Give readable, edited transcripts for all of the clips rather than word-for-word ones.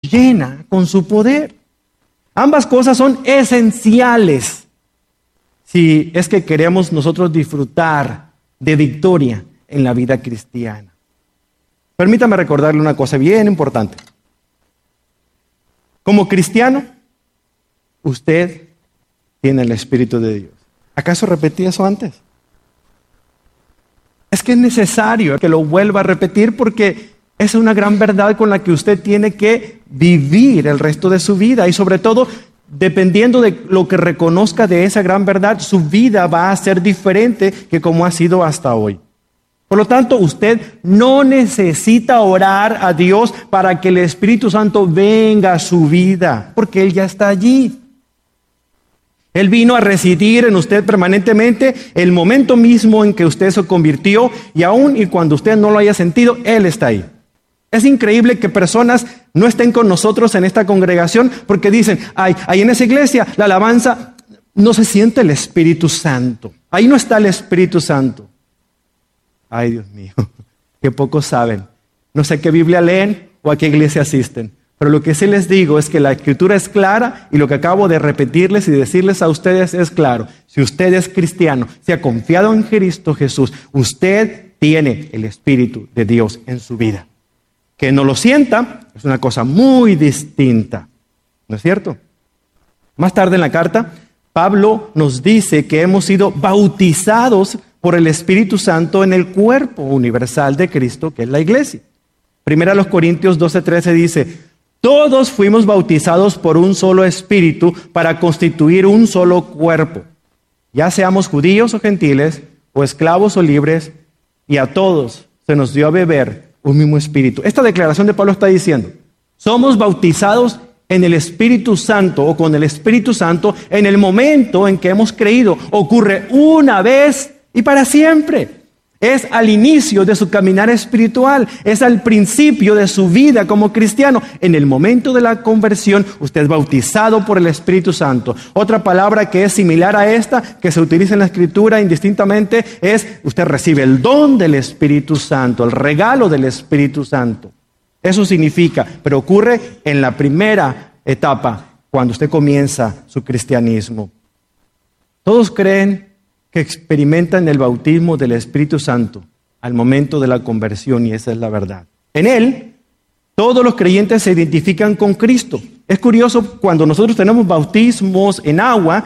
llena con su poder. Ambas cosas son esenciales si es que queremos nosotros disfrutar de victoria en la vida cristiana. Permítame recordarle una cosa bien importante. Como cristiano, usted tiene el Espíritu de Dios. ¿Acaso repetí eso antes? Es que es necesario que lo vuelva a repetir porque esa es una gran verdad con la que usted tiene que vivir el resto de su vida. Y sobre todo, dependiendo de lo que reconozca de esa gran verdad, su vida va a ser diferente que como ha sido hasta hoy. Por lo tanto, usted no necesita orar a Dios para que el Espíritu Santo venga a su vida, porque Él ya está allí. Él vino a residir en usted permanentemente el momento mismo en que usted se convirtió y aún y cuando usted no lo haya sentido, Él está ahí. Es increíble que personas no estén con nosotros en esta congregación porque dicen, ahí en esa iglesia la alabanza no se siente el Espíritu Santo. Ahí no está el Espíritu Santo. Ay, Dios mío, que pocos saben. No sé qué Biblia leen o a qué iglesia asisten. Pero lo que sí les digo es que la Escritura es clara y lo que acabo de repetirles y decirles a ustedes es claro. Si usted es cristiano, si ha confiado en Cristo Jesús, usted tiene el Espíritu de Dios en su vida. Que no lo sienta es una cosa muy distinta. ¿No es cierto? Más tarde en la carta, Pablo nos dice que hemos sido bautizados por el Espíritu Santo en el cuerpo universal de Cristo, que es la iglesia. Primera a los Corintios 12:13 dice, todos fuimos bautizados por un solo espíritu para constituir un solo cuerpo, ya seamos judíos o gentiles, o esclavos o libres, y a todos se nos dio a beber un mismo espíritu. Esta declaración de Pablo está diciendo, somos bautizados en el Espíritu Santo o con el Espíritu Santo en el momento en que hemos creído. Ocurre una vez y para siempre. Es al inicio de su caminar espiritual, es al principio de su vida como cristiano. En el momento de la conversión, usted es bautizado por el Espíritu Santo. Otra palabra que es similar a esta, que se utiliza en la Escritura indistintamente, es usted recibe el don del Espíritu Santo, el regalo del Espíritu Santo. Eso significa, pero ocurre en la primera etapa, cuando usted comienza su cristianismo. Todos creen que experimentan el bautismo del Espíritu Santo al momento de la conversión, y esa es la verdad. En Él, todos los creyentes se identifican con Cristo. Es curioso, cuando nosotros tenemos bautismos en agua,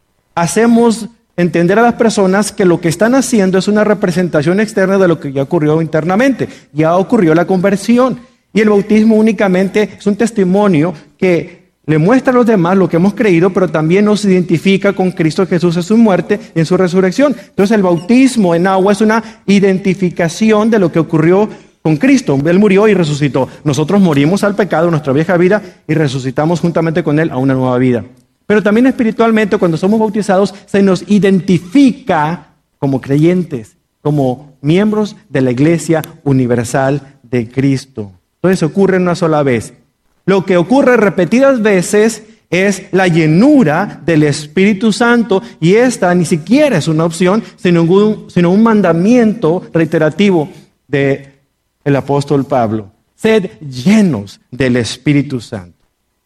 hacemos entender a las personas que lo que están haciendo es una representación externa de lo que ya ocurrió internamente. Ya ocurrió la conversión, y el bautismo únicamente es un testimonio que le muestra a los demás lo que hemos creído, pero también nos identifica con Cristo Jesús en su muerte y en su resurrección. Entonces el bautismo en agua es una identificación de lo que ocurrió con Cristo. Él murió y resucitó. Nosotros morimos al pecado, nuestra vieja vida, y resucitamos juntamente con Él a una nueva vida. Pero también espiritualmente, cuando somos bautizados, se nos identifica como creyentes, como miembros de la Iglesia Universal de Cristo. Entonces ocurre una sola vez. Lo que ocurre repetidas veces es la llenura del Espíritu Santo, y esta ni siquiera es una opción, sino un mandamiento reiterativo del apóstol Pablo. Sed llenos del Espíritu Santo.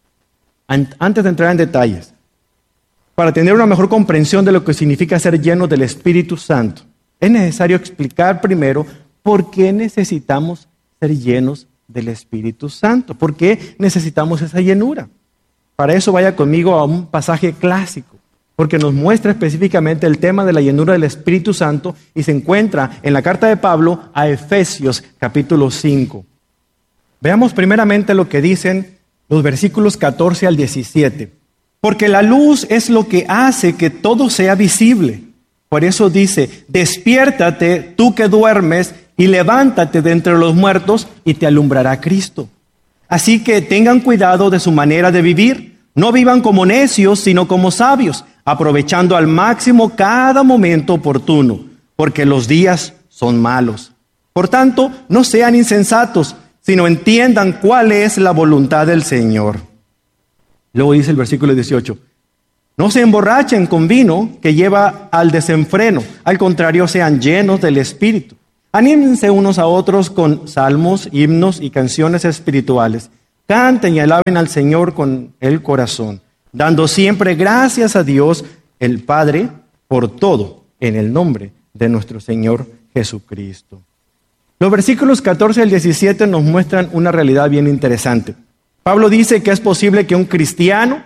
Antes de entrar en detalles, para tener una mejor comprensión de lo que significa ser llenos del Espíritu Santo, es necesario explicar primero por qué necesitamos ser llenos del Espíritu Santo. ¿Por qué necesitamos esa llenura? Para eso vaya conmigo a un pasaje clásico, porque nos muestra específicamente el tema de la llenura del Espíritu Santo y se encuentra en la carta de Pablo a Efesios capítulo 5. Veamos primeramente lo que dicen los versículos 14 al 17. Porque la luz es lo que hace que todo sea visible. Por eso dice, despiértate tú que duermes, y levántate de entre los muertos y te alumbrará Cristo. Así que tengan cuidado de su manera de vivir. No vivan como necios, sino como sabios, aprovechando al máximo cada momento oportuno, porque los días son malos. Por tanto, no sean insensatos, sino entiendan cuál es la voluntad del Señor. Luego dice el versículo 18, no se emborrachen con vino que lleva al desenfreno, al contrario, sean llenos del Espíritu. Anímense unos a otros con salmos, himnos y canciones espirituales. Canten y alaben al Señor con el corazón, dando siempre gracias a Dios el Padre por todo, en el nombre de nuestro Señor Jesucristo. Los versículos 14 al 17 nos muestran una realidad bien interesante. Pablo dice que es posible que un cristiano,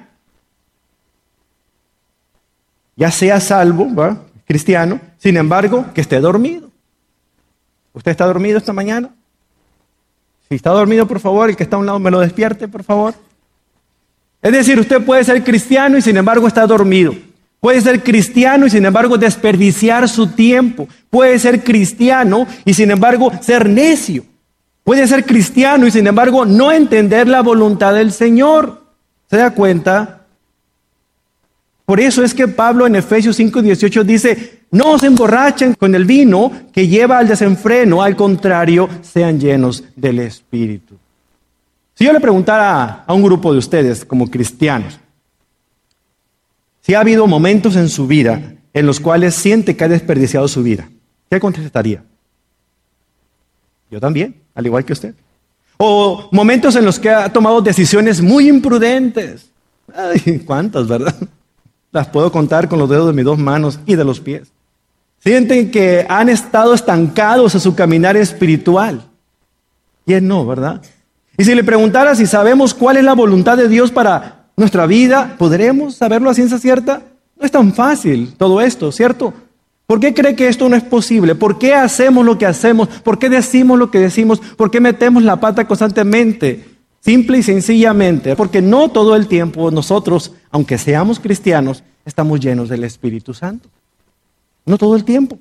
ya sea salvo, ¿va? Cristiano, sin embargo, que esté dormido. ¿Usted está dormido esta mañana? Si está dormido, por favor, el que está a un lado me lo despierte, por favor. Es decir, usted puede ser cristiano y sin embargo está dormido. Puede ser cristiano y sin embargo desperdiciar su tiempo. Puede ser cristiano y sin embargo ser necio. Puede ser cristiano y sin embargo no entender la voluntad del Señor. ¿Se da cuenta? Por eso es que Pablo en Efesios 5:18 dice, no os emborrachen con el vino que lleva al desenfreno, al contrario, sean llenos del Espíritu. Si yo le preguntara a un grupo de ustedes como cristianos, si ha habido momentos en su vida en los cuales siente que ha desperdiciado su vida, ¿qué contestaría? Yo también, al igual que usted. O momentos en los que ha tomado decisiones muy imprudentes. Ay, ¿cuántas, verdad? Las puedo contar con los dedos de mis dos manos y de los pies. Sienten que han estado estancados en su caminar espiritual. ¿Quién no, verdad? Y si le preguntara si sabemos cuál es la voluntad de Dios para nuestra vida, ¿podremos saberlo a ciencia cierta? No es tan fácil todo esto, ¿cierto? ¿Por qué cree que esto no es posible? ¿Por qué hacemos lo que hacemos? ¿Por qué decimos lo que decimos? ¿Por qué metemos la pata constantemente? Simple y sencillamente, porque no todo el tiempo nosotros, aunque seamos cristianos, estamos llenos del Espíritu Santo. No todo el tiempo.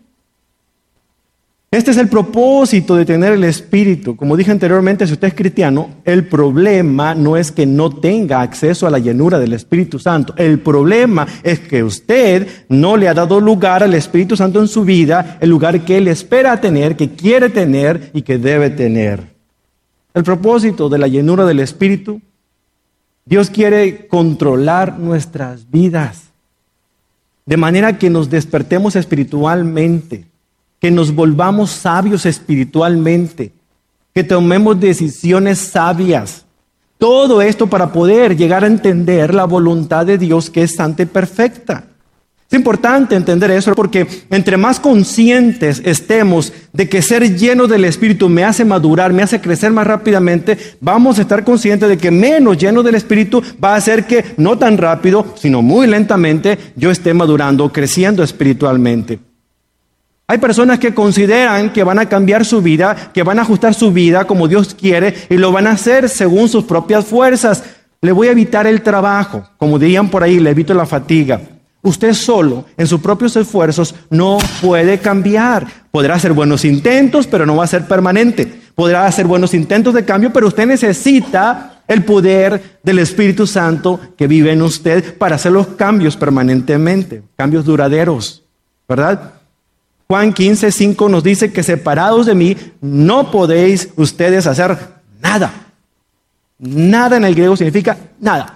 Este es el propósito de tener el Espíritu. Como dije anteriormente, si usted es cristiano, el problema no es que no tenga acceso a la llenura del Espíritu Santo. El problema es que usted no le ha dado lugar al Espíritu Santo en su vida, el lugar que Él espera tener, que quiere tener y que debe tener. El propósito de la llenura del Espíritu, Dios quiere controlar nuestras vidas, de manera que nos despertemos espiritualmente, que nos volvamos sabios espiritualmente, que tomemos decisiones sabias. Todo esto para poder llegar a entender la voluntad de Dios que es santa y perfecta. Es importante entender eso porque entre más conscientes estemos de que ser lleno del Espíritu me hace madurar, me hace crecer más rápidamente, vamos a estar conscientes de que menos lleno del Espíritu va a hacer que no tan rápido, sino muy lentamente yo esté madurando, creciendo espiritualmente. Hay personas que consideran que van a cambiar su vida, que van a ajustar su vida como Dios quiere y lo van a hacer según sus propias fuerzas. Le voy a evitar el trabajo, como dirían por ahí, le evito la fatiga. Usted solo, en sus propios esfuerzos, no puede cambiar. Podrá hacer buenos intentos, pero no va a ser permanente. Podrá hacer buenos intentos de cambio, pero usted necesita el poder del Espíritu Santo que vive en usted para hacer los cambios permanentemente, cambios duraderos, ¿verdad? Juan 15:5 nos dice que separados de mí no podéis ustedes hacer nada. Nada en el griego significa nada.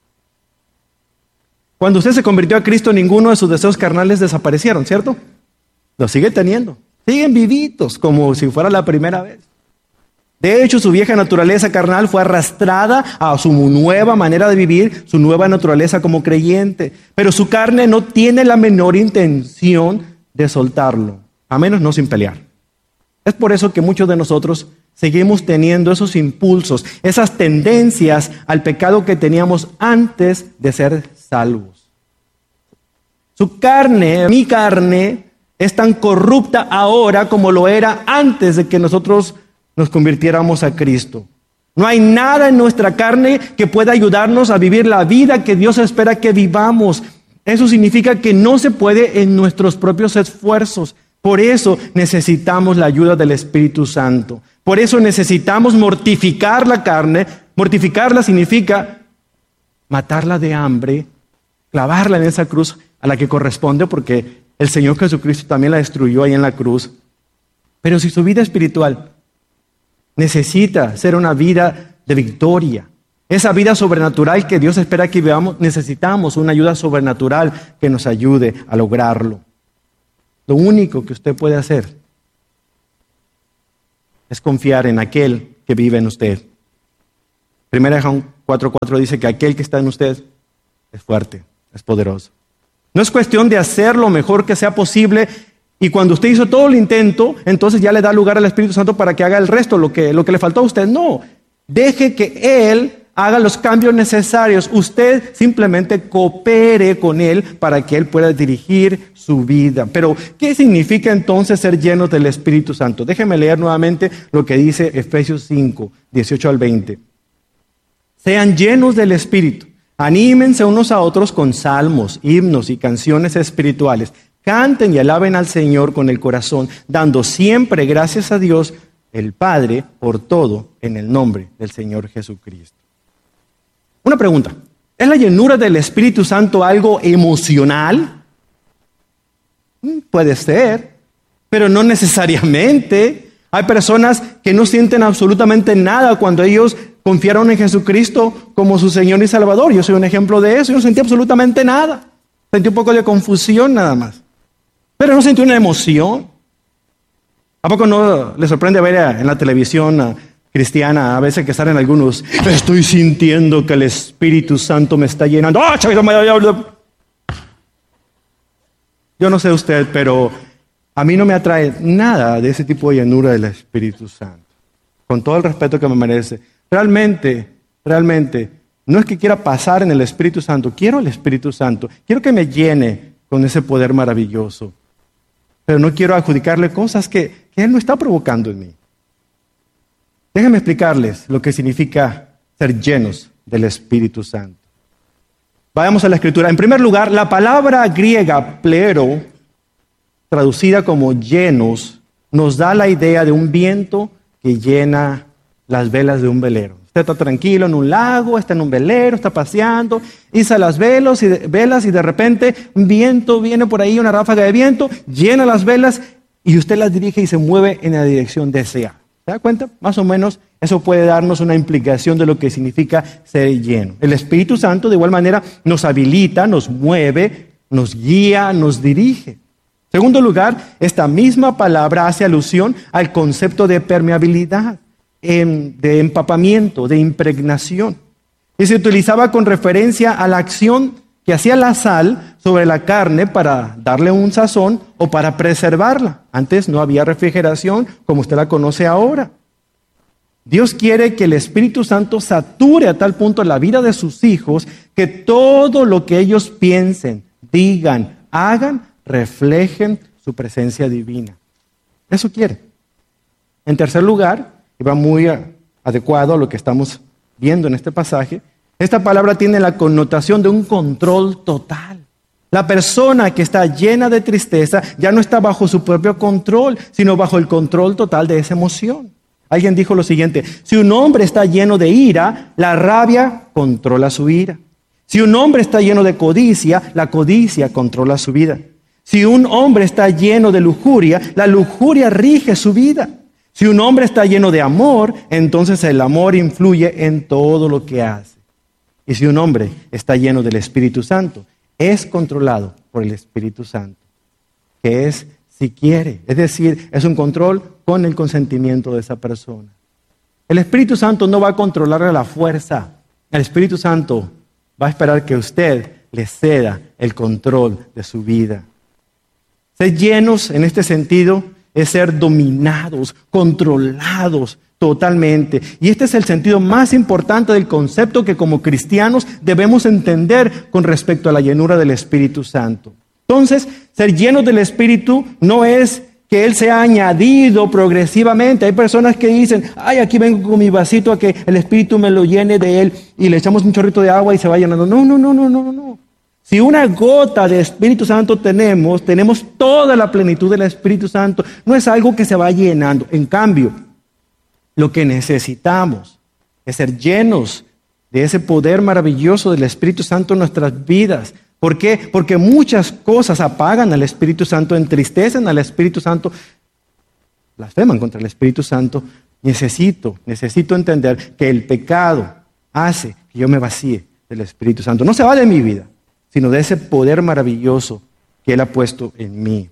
Cuando usted se convirtió a Cristo, ninguno de sus deseos carnales desaparecieron, ¿cierto? Los sigue teniendo. Siguen vivitos como si fuera la primera vez. De hecho, su vieja naturaleza carnal fue arrastrada a su nueva manera de vivir, su nueva naturaleza como creyente. Pero su carne no tiene la menor intención de soltarlo, a menos no sin pelear. Es por eso que muchos de nosotros seguimos teniendo esos impulsos, esas tendencias al pecado que teníamos antes de ser salvos. Su carne, mi carne, es tan corrupta ahora como lo era antes de que nosotros nos convirtiéramos a Cristo. No hay nada en nuestra carne que pueda ayudarnos a vivir la vida que Dios espera que vivamos. Eso significa que no se puede en nuestros propios esfuerzos. Por eso necesitamos la ayuda del Espíritu Santo. Por eso necesitamos mortificar la carne. Mortificarla significa matarla de hambre, clavarla en esa cruz a la que corresponde, porque el Señor Jesucristo también la destruyó ahí en la cruz. Pero si su vida espiritual necesita ser una vida de victoria, esa vida sobrenatural que Dios espera que vivamos, necesitamos una ayuda sobrenatural que nos ayude a lograrlo. Lo único que usted puede hacer es confiar en aquel que vive en usted. 1 Juan 4:4 dice que aquel que está en usted es fuerte, es poderoso. No es cuestión de hacer lo mejor que sea posible y cuando usted hizo todo el intento, entonces ya le da lugar al Espíritu Santo para que haga el resto, lo que le faltó a usted. No, deje que Él haga los cambios necesarios. Usted simplemente coopere con Él para que Él pueda dirigir su vida. Pero, ¿qué significa entonces ser llenos del Espíritu Santo? Déjeme leer nuevamente lo que dice Efesios 5, 18 al 20. Sean llenos del Espíritu. Anímense unos a otros con salmos, himnos y canciones espirituales. Canten y alaben al Señor con el corazón, dando siempre gracias a Dios, el Padre, por todo, en el nombre del Señor Jesucristo. Una pregunta, ¿es la llenura del Espíritu Santo algo emocional? Puede ser, pero no necesariamente. Hay personas que no sienten absolutamente nada cuando ellos confiaron en Jesucristo como su Señor y Salvador. Yo soy un ejemplo de eso. Yo no sentí absolutamente nada. Sentí un poco de confusión nada más. Pero no sentí una emoción. ¿A poco no le sorprende ver en la televisión cristiana a veces que salen algunos? Estoy sintiendo que el Espíritu Santo me está llenando. Yo no sé usted, pero a mí no me atrae nada de ese tipo de llenura del Espíritu Santo. Con todo el respeto que me merece. Realmente, no es que quiera pasar en el Espíritu Santo. Quiero el Espíritu Santo. Quiero que me llene con ese poder maravilloso. Pero no quiero adjudicarle cosas que Él no está provocando en mí. Déjenme explicarles lo que significa ser llenos del Espíritu Santo. Vayamos a la Escritura. En primer lugar, la palabra griega plero, traducida como llenos, nos da la idea de un viento que llena las velas de un velero. Usted está tranquilo en un lago, está en un velero, está paseando, iza las velas y de repente un viento viene por ahí, una ráfaga de viento, llena las velas y usted las dirige y se mueve en la dirección deseada. ¿Se da cuenta? Más o menos eso puede darnos una implicación de lo que significa ser lleno. El Espíritu Santo de igual manera nos habilita, nos mueve, nos guía, nos dirige. En segundo lugar, esta misma palabra hace alusión al concepto de permeabilidad, de empapamiento, de impregnación. Y se utilizaba con referencia a la acción que hacía la sal sobre la carne para darle un sazón o para preservarla. Antes no había refrigeración como usted la conoce ahora. Dios quiere que el Espíritu Santo sature a tal punto la vida de sus hijos que todo lo que ellos piensen, digan, hagan, reflejen su presencia divina. Eso quiere. En tercer lugar, y va muy adecuado a lo que estamos viendo en este pasaje, esta palabra tiene la connotación de un control total. La persona que está llena de tristeza ya no está bajo su propio control, sino bajo el control total de esa emoción. Alguien dijo lo siguiente: si un hombre está lleno de ira, la rabia controla su ira. Si un hombre está lleno de codicia, la codicia controla su vida. Si un hombre está lleno de lujuria, la lujuria rige su vida. Si un hombre está lleno de amor, entonces el amor influye en todo lo que hace. Y si un hombre está lleno del Espíritu Santo, es controlado por el Espíritu Santo, que es si quiere. Es decir, es un control con el consentimiento de esa persona. El Espíritu Santo no va a controlar a la fuerza. El Espíritu Santo va a esperar que usted le ceda el control de su vida. Ser llenos en este sentido es ser dominados, controlados totalmente. Y este es el sentido más importante del concepto que como cristianos debemos entender con respecto a la llenura del Espíritu Santo. Entonces, ser llenos del Espíritu no es que Él sea añadido progresivamente. Hay personas que dicen, ay, aquí vengo con mi vasito a que el Espíritu me lo llene de Él y le echamos un chorrito de agua y se va llenando. No. Si una gota de Espíritu Santo tenemos toda la plenitud del Espíritu Santo. No es algo que se va llenando. En cambio, lo que necesitamos es ser llenos de ese poder maravilloso del Espíritu Santo en nuestras vidas. ¿Por qué? Porque muchas cosas apagan al Espíritu Santo, entristecen al Espíritu Santo, blasfeman contra el Espíritu Santo. Necesito entender que el pecado hace que yo me vacíe del Espíritu Santo. No se va de mi vida, sino de ese poder maravilloso que Él ha puesto en mí.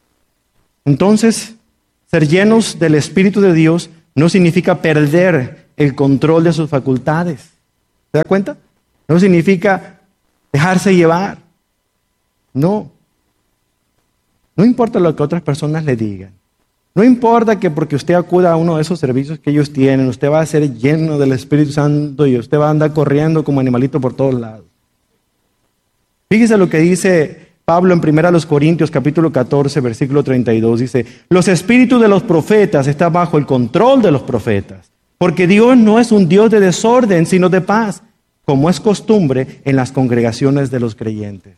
Entonces, ser llenos del Espíritu de Dios no significa perder el control de sus facultades. ¿Se da cuenta? No significa dejarse llevar. No. No importa lo que otras personas le digan. No importa que porque usted acuda a uno de esos servicios que ellos tienen, usted va a ser lleno del Espíritu Santo y usted va a andar corriendo como animalito por todos lados. Fíjese lo que dice Pablo en 1 Corintios capítulo 14, versículo 32. Dice, los espíritus de los profetas están bajo el control de los profetas, porque Dios no es un Dios de desorden, sino de paz, como es costumbre en las congregaciones de los creyentes.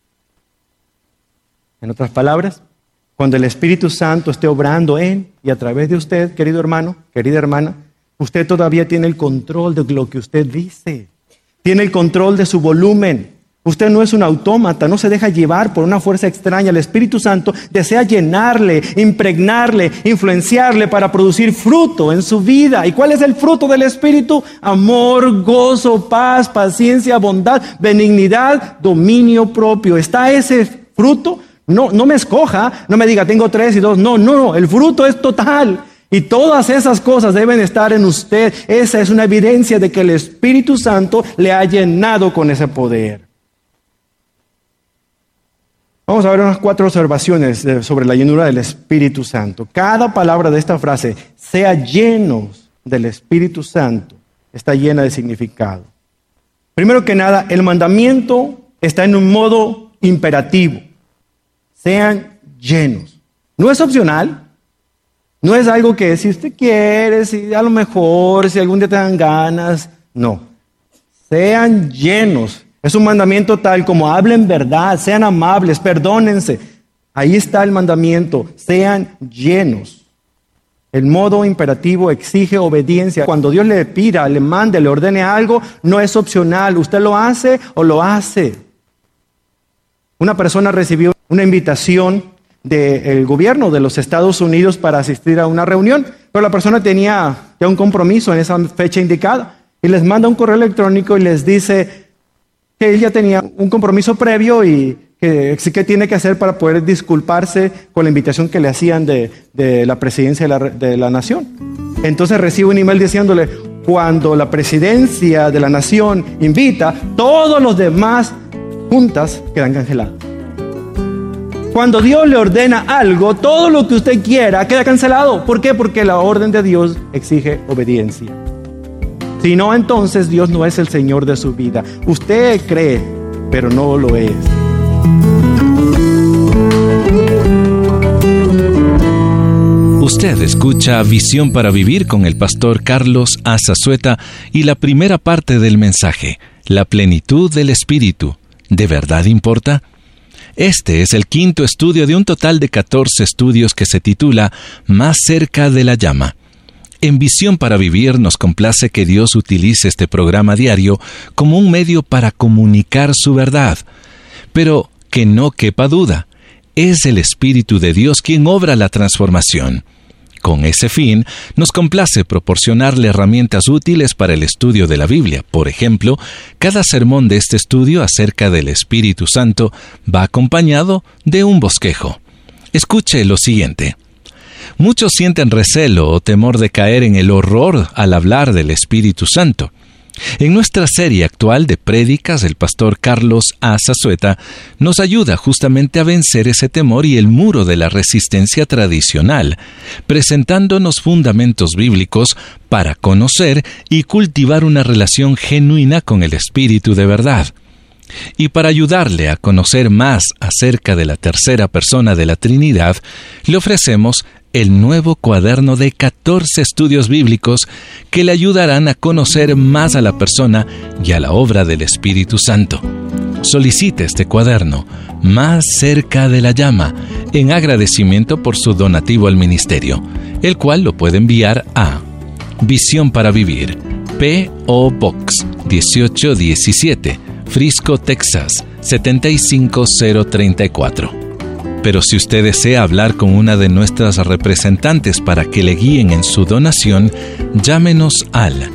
En otras palabras, cuando el Espíritu Santo esté obrando en y a través de usted, querido hermano, querida hermana, usted todavía tiene el control de lo que usted dice. Tiene el control de su volumen. Usted no es un autómata, no se deja llevar por una fuerza extraña. El Espíritu Santo desea llenarle, impregnarle, influenciarle para producir fruto en su vida. ¿Y cuál es el fruto del Espíritu? Amor, gozo, paz, paciencia, bondad, benignidad, dominio propio. ¿Está ese fruto? No me escoja, no me diga tengo 3 y 2. No, el fruto es total. Y todas esas cosas deben estar en usted. Esa es una evidencia de que el Espíritu Santo le ha llenado con ese poder. Vamos a ver unas 4 observaciones sobre la llenura del Espíritu Santo. Cada palabra de esta frase, sea llenos del Espíritu Santo, está llena de significado. Primero que nada, el mandamiento está en un modo imperativo. Sean llenos. No es opcional. No es algo que si usted quiere, si a lo mejor, si algún día te dan ganas. No. Sean llenos. Es un mandamiento tal como hablen verdad, sean amables, perdónense. Ahí está el mandamiento. Sean llenos. El modo imperativo exige obediencia. Cuando Dios le pida, le mande, le ordene algo, no es opcional. Usted lo hace o lo hace. Una persona recibió una invitación del gobierno de los Estados Unidos para asistir a una reunión, pero la persona tenía ya un compromiso en esa fecha indicada y les manda un correo electrónico y les dice que él ya tenía un compromiso previo y que tiene que hacer para poder disculparse con la invitación que le hacían de la presidencia de la nación. Entonces recibe un email diciéndole, cuando la presidencia de la nación invita, todos los demás juntas quedan canceladas. Cuando Dios le ordena algo, todo lo que usted quiera queda cancelado. ¿Por qué? Porque la orden de Dios exige obediencia. Si no, entonces Dios no es el Señor de su vida. Usted cree, pero no lo es. Usted escucha Visión para Vivir con el pastor Carlos Azazueta y la primera parte del mensaje, la plenitud del Espíritu. ¿De verdad importa? Este es el 5º estudio de un total de 14 estudios que se titula Más cerca de la llama. En Visión para Vivir nos complace que Dios utilice este programa diario como un medio para comunicar su verdad. Pero que no quepa duda, es el Espíritu de Dios quien obra la transformación. Con ese fin, nos complace proporcionarle herramientas útiles para el estudio de la Biblia. Por ejemplo, cada sermón de este estudio acerca del Espíritu Santo va acompañado de un bosquejo. Escuche lo siguiente. Muchos sienten recelo o temor de caer en el horror al hablar del Espíritu Santo. En nuestra serie actual de prédicas, el pastor Carlos Azazueta nos ayuda justamente a vencer ese temor y el muro de la resistencia tradicional, presentándonos fundamentos bíblicos para conocer y cultivar una relación genuina con el Espíritu de verdad. Y para ayudarle a conocer más acerca de la tercera persona de la Trinidad, le ofrecemos el nuevo cuaderno de 14 estudios bíblicos que le ayudarán a conocer más a la persona y a la obra del Espíritu Santo. Solicite este cuaderno, Más cerca de la llama, en agradecimiento por su donativo al ministerio, el cual lo puede enviar a Visión para Vivir, P.O. Box 1817, Frisco, Texas 75034. Pero si usted desea hablar con una de nuestras representantes para que le guíen en su donación, llámenos al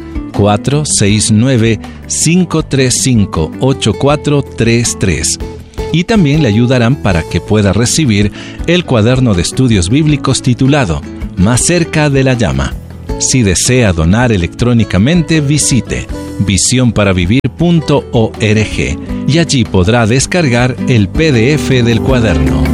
469-535-8433 y también le ayudarán para que pueda recibir el cuaderno de estudios bíblicos titulado Más cerca de la llama. Si desea donar electrónicamente, visite visionparavivir.org y allí podrá descargar el PDF del cuaderno.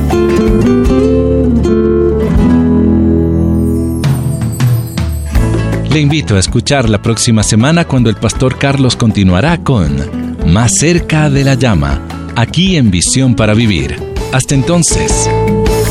Le invito a escuchar la próxima semana cuando el pastor Carlos continuará con Más cerca de la llama, aquí en Visión para Vivir. Hasta entonces.